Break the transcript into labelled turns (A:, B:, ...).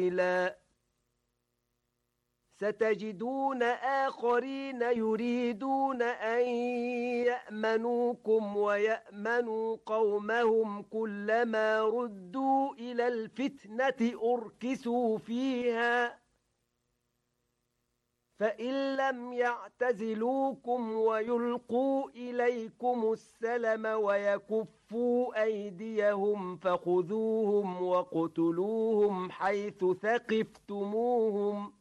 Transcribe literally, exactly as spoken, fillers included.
A: ستجدون آخرين يريدون أن يأمنوكم ويأمنوا قومهم كلما ردوا إلى الفتنة أركسوا فيها فإن لم يعتزلوكم ويلقوا إليكم السلم ويكفوا أيديهم فخذوهم وقتلوهم حيث ثقفتموهم